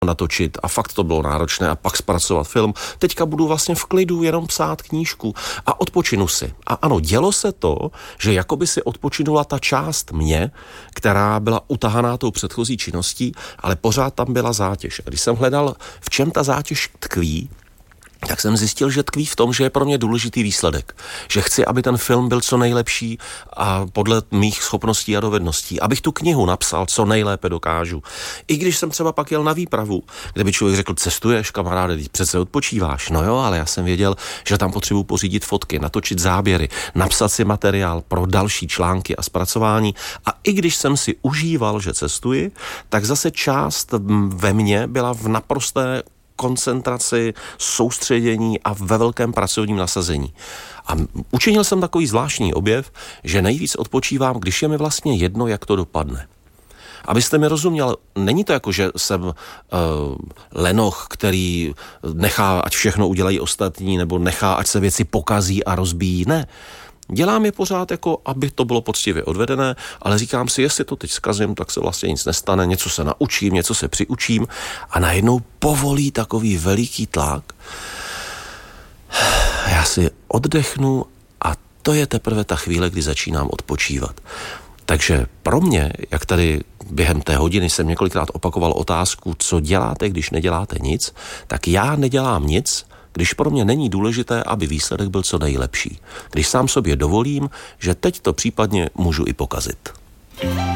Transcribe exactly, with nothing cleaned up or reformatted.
natočit a fakt to bylo náročné a pak zpracovat film. Teďka budu vlastně v klidu jenom psát knížku a odpočinu si. A ano, dělo se to, že jakoby si odpočinula ta část mě, která byla utahaná tou předchozí činností, ale pořád tam byla zátěž. A když jsem hledal, v čem ta zátěž tkví, tak jsem zjistil, že tkví v tom, že je pro mě důležitý výsledek. Že chci, aby ten film byl co nejlepší a podle mých schopností a dovedností. Abych tu knihu napsal co nejlépe dokážu. I když jsem třeba pak jel na výpravu, kde by člověk řekl, cestuješ, kamaráde, teď přece odpočíváš. No jo, ale já jsem věděl, že tam potřebuji pořídit fotky, natočit záběry, napsat si materiál pro další články a zpracování. A i když jsem si užíval, že cestuji, tak zase část ve mně byla v naprosté koncentraci, soustředění a ve velkém pracovním nasazení. A učinil jsem takový zvláštní objev, že nejvíc odpočívám, když je mi vlastně jedno, jak to dopadne. Abyste mi rozuměl, není to jako, že jsem uh, lenoch, který nechá, ať všechno udělají ostatní, nebo nechá, ať se věci pokazí a rozbíjí. Ne. Dělám je pořád jako, aby to bylo poctivě odvedené, ale říkám si, jestli to teď zkazím, tak se vlastně nic nestane, něco se naučím, něco se přiučím a najednou povolí takový veliký tlak. Já si oddechnu a to je teprve ta chvíle, kdy začínám odpočívat. Takže pro mě, jak tady během té hodiny jsem několikrát opakoval otázku, co děláte, když neděláte nic, tak já nedělám nic, když pro mě není důležité, aby výsledek byl co nejlepší. Když sám sobě dovolím, že teď to případně můžu i pokazit.